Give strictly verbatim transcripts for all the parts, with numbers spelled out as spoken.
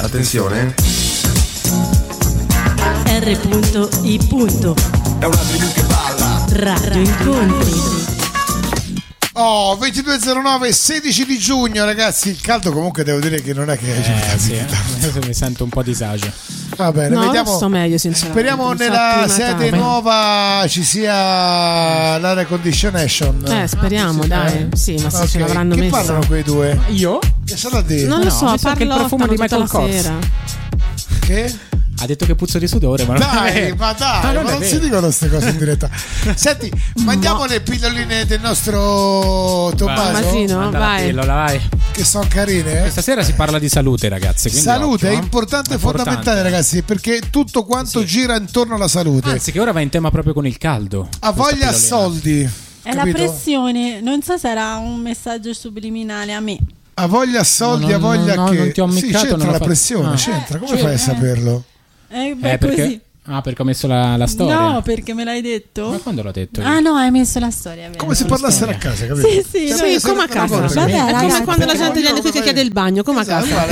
Attenzione. R.I. È una tribù che balla. Radio Incontri. Oh, ventidue zero nove, sedici di giugno, ragazzi. Il caldo comunque devo dire che non è che eh, sì, adesso mi sento un po' disagio. Va bene, no, vediamo. Sto meglio, sinceramente. Speriamo nella sede nuova ci sia l'air conditionation. Eh, speriamo, dai. Sì, ma se okay. ce l'avranno che messo. Che parlano quei due? Io? Che sono a dire? Non lo so, no, so che il profumo di Michael Kors. Che? Ha detto che puzzo di sudore, ma dai, non ma dai, ma non, ma non è si dicono queste cose in diretta. Senti, mandiamo no. le pilloline del nostro Tommaso. No, vai. Pillola, vai. Che sono carine. Eh? Questa sera si parla di salute, ragazzi. Salute occhio, è importante e fondamentale, ragazzi, perché tutto quanto sì. gira intorno alla salute. Anzi, che ora va in tema proprio con il caldo. Ha voglia a soldi. È capito? La pressione. Non so se era un messaggio subliminale a me. Ha voglia a soldi, no, ha voglia no, che non ti ho sì, c'entra non la fa... pressione, ah. c'entra. Come eh, fai a eh. saperlo? Eh, beh, eh, perché? Così. Ah, perché ho messo la, la storia? No, perché me l'hai detto? Ma quando l'ho detto? Io? Ah no, hai messo la storia. Bene. Come se parlassero a casa, capito? Sì, sì, cioè, sì come a casa. Vabbè, è ragazzi, come quando la gente viene qui che chiede il bagno, come a casa.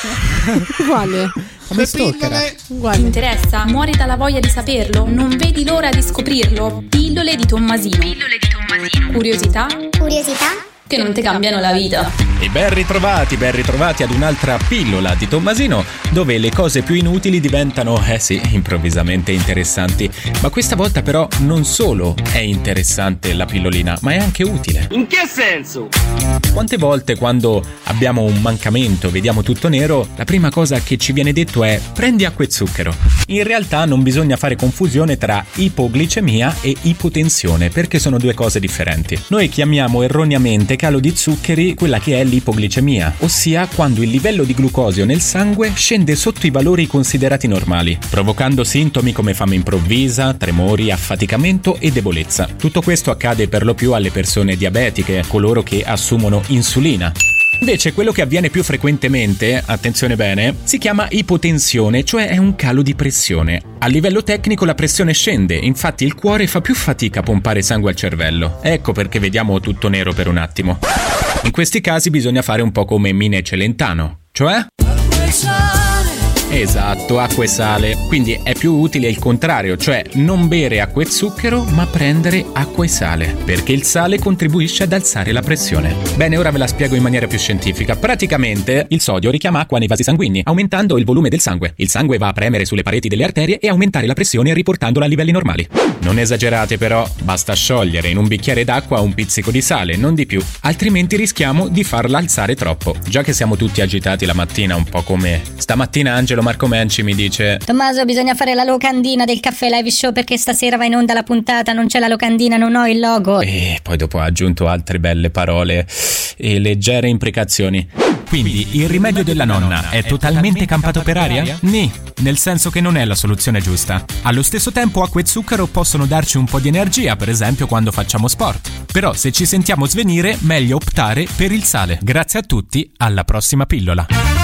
Uguale. Come stalker. Ti interessa? Muori dalla voglia di saperlo? Non vedi l'ora di scoprirlo? Pillole di Tommasino. Pillole di Tommasino. Curiosità? Curiosità? Che non ti cambiano la vita. E ben ritrovati, ben ritrovati ad un'altra pillola di Tommasino, dove le cose più inutili diventano, eh sì, improvvisamente interessanti. Ma questa volta però non solo è interessante la pillolina, ma è anche utile. In che senso? Quante volte quando abbiamo un mancamento, vediamo tutto nero, la prima cosa che ci viene detto è prendi acqua e zucchero. In realtà non bisogna fare confusione tra ipoglicemia e ipotensione, perché sono due cose differenti. Noi chiamiamo erroneamente calo di zuccheri quella che è l'ipoglicemia, ossia quando il livello di glucosio nel sangue scende sotto i valori considerati normali, provocando sintomi come fame improvvisa, tremori, affaticamento e debolezza. Tutto questo accade per lo più alle persone diabetiche, coloro che assumono insulina. Invece quello che avviene più frequentemente, attenzione bene, si chiama ipotensione, cioè è un calo di pressione. A livello tecnico la pressione scende, infatti il cuore fa più fatica a pompare sangue al cervello. Ecco perché vediamo tutto nero per un attimo. In questi casi bisogna fare un po' come Mine Celentano, cioè... Esatto, acqua e sale. Quindi è più utile il contrario, cioè non bere acqua e zucchero, ma prendere acqua e sale, perché il sale contribuisce ad alzare la pressione. Bene, ora ve la spiego in maniera più scientifica. Praticamente il sodio richiama acqua nei vasi sanguigni, aumentando il volume del sangue. Il sangue va a premere sulle pareti delle arterie e aumentare la pressione riportandola a livelli normali. Non esagerate però, basta sciogliere in un bicchiere d'acqua un pizzico di sale, non di più, altrimenti rischiamo di farla alzare troppo. Già che siamo tutti agitati la mattina, un po' come stamattina Angelo Marco Menci mi dice: Tommaso, bisogna fare la locandina del Caffè Live Show perché stasera va in onda la puntata, non c'è la locandina, non ho il logo. E poi dopo ha aggiunto altre belle parole e leggere imprecazioni. Quindi il rimedio della nonna è totalmente campato per aria? Nì, nel senso che non è la soluzione giusta. Allo stesso tempo acqua e zucchero possono darci un po' di energia, per esempio quando facciamo sport. Però se ci sentiamo svenire, meglio optare per il sale. Grazie a tutti, alla prossima pillola.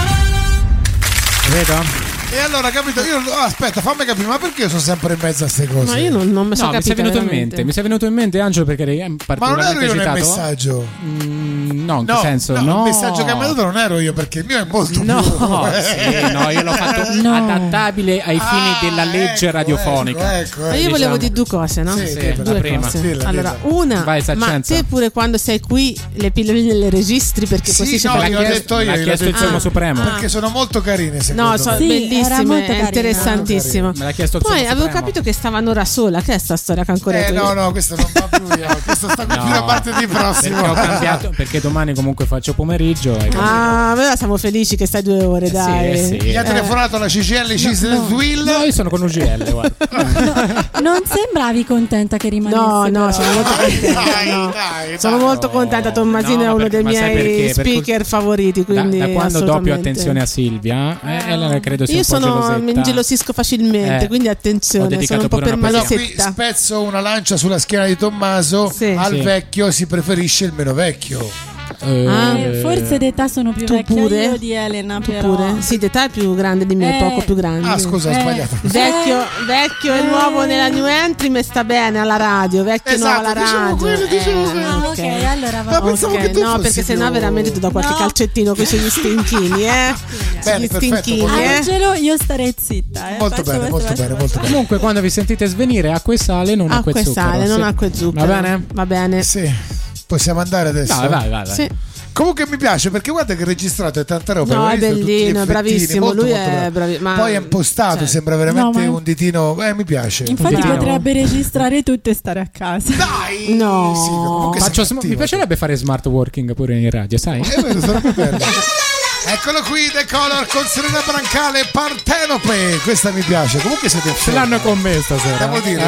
Vedo? E allora, capito, io oh, aspetta, fammi capire, ma perché io sono sempre in mezzo a queste cose? Ma io non, non mi sono no, capita mi sei venuto veramente. in mente, mi sei venuto in mente Angelo perché eri particolarmente agitato. Ma non ero io nel messaggio. Mm, no, in no, che senso? No, no, il messaggio che mi ha dato non ero io, perché il mio è molto no, più sì, no, io l'ho fatto no. adattabile ai ah, fini della legge ecco, radiofonica. Ecco, ecco, Ma io diciamo. volevo dire due cose, no? Sì, sì, sì, due prima. cose. Dilla, allora, dilla. una, Vai, ma te pure quando sei qui le pilloline le registri perché sì, così si no, fa io l'ho detto io, l'ha l'ho chiesto il detto Sommo io. Supremo. Perché sono molto carine, secondo No, sono Sì, era bellissime, molto è carina. interessantissimo. Me l'ha chiesto il Poi Sommo avevo Supremo. capito che stava un'ora sola. Che è sta storia che ancora Eh tu? no, no, questo non va più io. Questo sta qui No, fino a martedì prossimo. Perché ho cambiato, perché domani comunque faccio pomeriggio. E Ah, allora siamo felici che stai due ore, Eh sì, dai. eh sì. Gli ha telefonato la C C L Cheese no. Will. No, io sono con U G L, guarda. Non sembravi contenta che rimanessi? No, no, però. sono molto contenta. Dai, no. dai, Sono dai. molto contenta. Tommasino No, è uno perché- dei ma sai miei perché? Per speaker cui- favoriti. Quindi da, da quando do più assolutamente. attenzione a Silvia, eh, ella credo sia Io un po' sono, gelosetta. mi ingelosisco facilmente, Eh, quindi ho attenzione, dedicato sono un po' pure per una Allora, qui malesetta. spezzo una lancia sulla schiena di Tommaso. Sì. Al Sì. vecchio si preferisce il meno vecchio. Eh, Ah. Eh, forse d'età sono più Tu vecchia pure? io di Elena, Tu però. pure? Sì, d'età è più grande di me, Eh. poco più grande. Ah, scusa, ho Eh. sbagliato. Vecchio, vecchio e nuovo nella new entry mi sta bene alla radio, vecchio e Esatto, nuovo alla dicevo radio. quello, dicevo quello. Ah, ok, ok. allora va Ma bene. pensavo Ok, che tu no, fossi perché sennò più- veramente ti do qualche No. calcettino con sugli stinchini, eh? Bene, Sugli perfetto, stinchini, molto eh? Angelo, io starei zitta. Eh. Molto Faccio bene, questo, molto faccio bene, questo. molto bene. Comunque, quando vi sentite svenire, acqua e sale, non acqua e Acqua e zucchero. sale, non sì. acqua e zucchero. Va bene? Va bene. Sì, possiamo andare adesso? Vai, vai, vai. vai. Sì. Comunque mi piace perché guarda che il registrato è tanta roba. No, hai è visto tutti gli bellino, è effettini? bravissimo, Molto, lui molto è bravo. bravi- ma- Poi è impostato, cioè, sembra veramente no, ma- un ditino. Eh, mi piace. Infatti Bravo. potrebbe registrare tutto e stare a casa. Dai! No. Sì, comunque sei Faccio sm- cattivo. mi piacerebbe fare smart working pure in radio, sai? È vero, sarebbe bello. Eccolo qui, The Color con Serena Brancale, Partenope. Questa mi piace. Comunque siete Ce l'hanno con me stasera. Devo dire,